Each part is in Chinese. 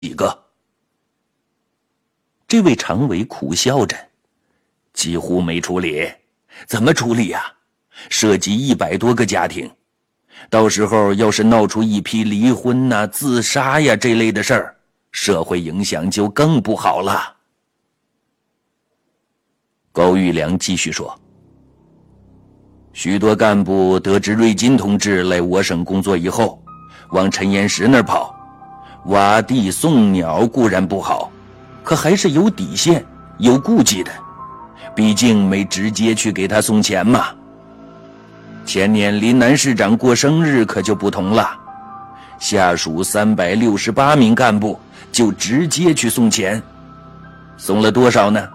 几个。这位常委苦笑着，几乎没处理。怎么处理呀？涉及100多个家庭，到时候要是闹出一批离婚呐、自杀呀这类的事儿，社会影响就更不好了。高玉良继续说，许多干部得知瑞金同志来我省工作以后，往陈岩石那儿跑，挖地送鸟固然不好，可还是有底线有顾忌的，毕竟没直接去给他送钱嘛。前年林南市长过生日可就不同了，下属368名干部就直接去送钱，送了多少呢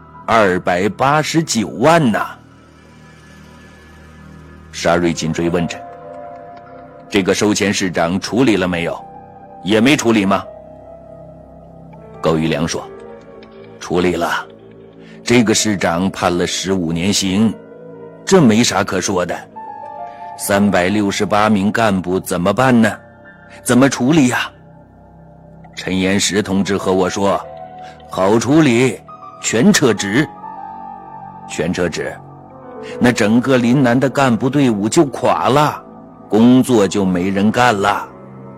？289万呐！沙瑞金追问着，这个收钱市长处理了没有？也没处理吗？高玉良说，处理了，这个市长判了15年刑，这没啥可说的。368名干部怎么办呢？怎么处理呀？陈岩石同志和我说，好处理，全撤职。全撤职，那整个林南的干部队伍就垮了，工作就没人干了。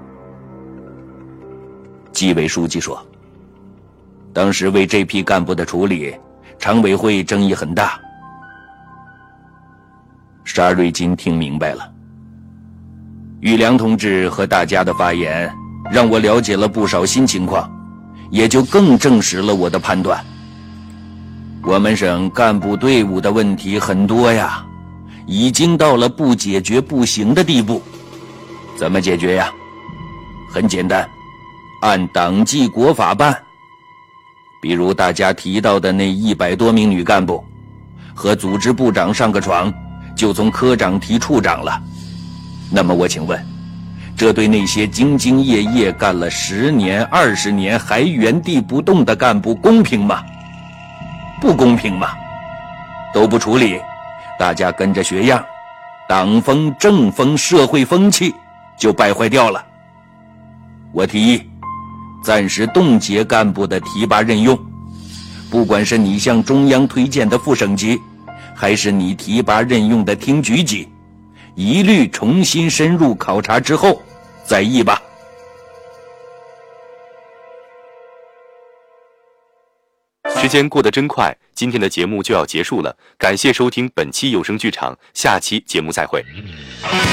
纪委书记说，当时为这批干部的处理，常委会争议很大。沙瑞金听明白了，玉良同志和大家的发言让我了解了不少新情况，也就更证实了我的判断。我们省干部队伍的问题很多呀，已经到了不解决不行的地步。怎么解决呀？很简单，按党纪国法办。比如大家提到的那100多名女干部，和组织部长上个床，就从科长提处长了。那么我请问，这对那些兢兢业业干了10年、20年还原地不动的干部公平吗？不公平吗？都不处理，大家跟着学样，党风、政风、社会风气就败坏掉了。我提议暂时冻结干部的提拔任用，不管是你向中央推荐的副省级，还是你提拔任用的厅局级，一律重新深入考察之后再议吧。 时间过得真快，今天的节目就要结束了，感谢收听本期有声剧场，下期节目再会。